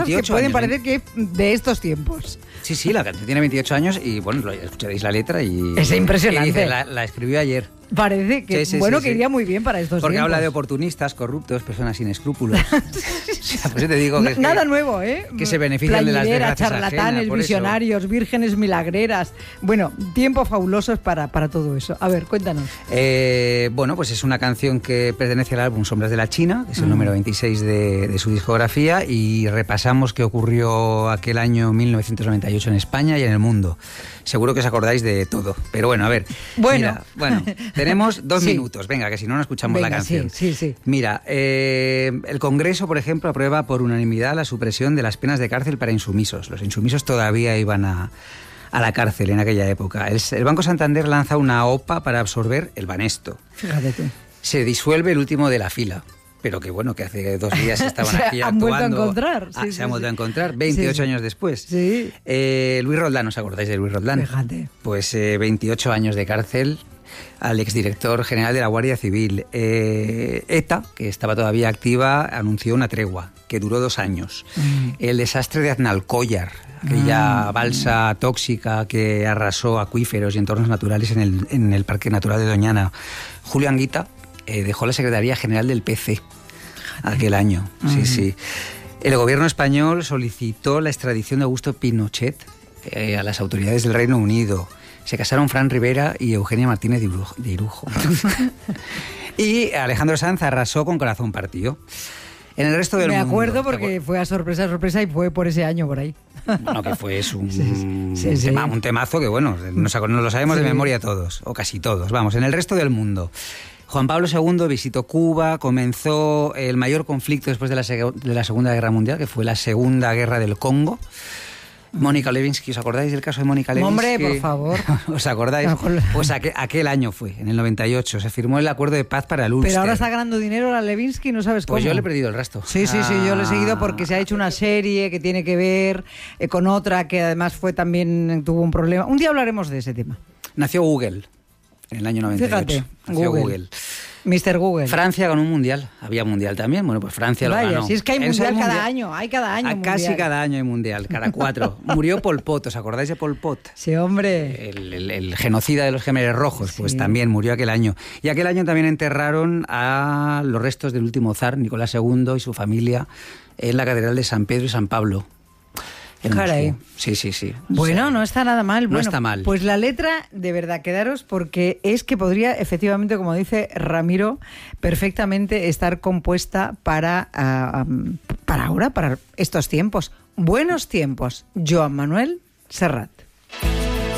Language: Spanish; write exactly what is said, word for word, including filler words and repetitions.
cosas que pueden parecer que de estos tiempos. Sí, sí, la canción tiene veintiocho años y bueno, escucharéis la letra y... Es impresionante. Y dice, la, la escribió ayer. Parece que, sí, sí, bueno, sí, que sí. iría muy bien para estos Porque tiempos. habla de oportunistas, corruptos, personas sin escrúpulos. O sea, pues te digo que es Nada que, nuevo, ¿eh? Que se benefician de las desgracias charlatanes, ajenas, por visionarios, eso. vírgenes milagreras. Bueno, tiempos fabulosos para, para todo eso. A ver, cuéntanos. Eh, bueno, pues es una canción que pertenece al álbum Sombras de la China, que es el mm. número veintiséis de, de su discografía, y repasamos qué ocurrió aquel año mil novecientos noventa y ocho en España y en el mundo. Seguro que os acordáis de todo. Pero bueno, a ver. Bueno, mira, bueno tenemos dos sí. minutos. Venga, que si no, no escuchamos Venga, la canción. Sí, sí, sí. Mira, eh, el Congreso, por ejemplo, aprueba por unanimidad la supresión de las penas de cárcel para insumisos. Los insumisos todavía iban a, a la cárcel en aquella época. El, el Banco Santander lanza una O P A para absorber el Banesto. Fíjate tú. Se disuelve el último de la fila. Pero que bueno, que hace dos días estaban aquí han actuando. Vuelto a encontrar. Sí, ah, sí, se han sí. vuelto a encontrar, veintiocho sí. años después. Sí. Eh, Luis Roldán, ¿os acordáis de Luis Roldán? Fíjate. Pues eh, veintiocho años de cárcel al exdirector general de la Guardia Civil. Eh, ETA, que estaba todavía activa, anunció una tregua que duró dos años. Mm. El desastre de Aznalcóllar, aquella mm. balsa tóxica que arrasó acuíferos y entornos naturales en el, en el Parque Natural de Doñana. Julio Anguita eh, dejó la Secretaría General del P C aquel año. Mm. Sí, sí. El gobierno español solicitó la extradición de Augusto Pinochet eh, a las autoridades del Reino Unido. Se casaron Fran Rivera y Eugenia Martínez de Irujo. De Irujo. Y Alejandro Sanz arrasó con Corazón Partido. En el resto del Me mundo... Me acuerdo porque fue a sorpresa, sorpresa y fue por ese año por ahí. Bueno, que fue es un, sí, sí, sí. Tema, un temazo que, bueno, nos, nos lo sabemos sí. de memoria todos, o casi todos. Vamos, en el resto del mundo... Juan Pablo segundo visitó Cuba, comenzó el mayor conflicto después de la, de la Segunda Guerra Mundial, que fue la Segunda Guerra del Congo. Mónica Lewinsky, ¿os acordáis del caso de Mónica Lewinsky? Hombre, por favor. ¿Os acordáis? Pues aquel, aquel año fue, en el noventa y ocho, se firmó el acuerdo de paz para el Ulster. Pero ahora está ganando dinero la Lewinsky, no sabes cómo. Pues yo le he perdido el rastro. Sí, sí, sí, yo le he seguido porque se ha hecho una serie que tiene que ver eh, con otra que además fue también, tuvo un problema. Un día hablaremos de ese tema. Nació Google en el año noventa y ocho. Fíjate, Nació Google. Google. mister Google. Francia ganó un mundial. Había mundial también. Bueno, pues Francia Vaya, lo ganó. Si es que hay mundial, hay cada mundial año. Hay cada año. A mundial. Casi cada año hay mundial, cada cuatro. Murió Pol Pot. ¿Os acordáis de Pol Pot? Sí, hombre. El, el, el genocida de los Gemeres Rojos. Pues sí. también murió aquel año. Y aquel año también enterraron a los restos del último zar, Nicolás segundo, y su familia en la Catedral de San Pedro y San Pablo. Caray. Sí, sí, sí. Bueno, o sea, no está nada mal. No bueno, está mal. Pues la letra, de verdad, quedaros, porque es que podría, efectivamente, como dice Ramiro, perfectamente estar compuesta para, uh, um, para ahora, para estos tiempos. Buenos tiempos. Joan Manuel Serrat.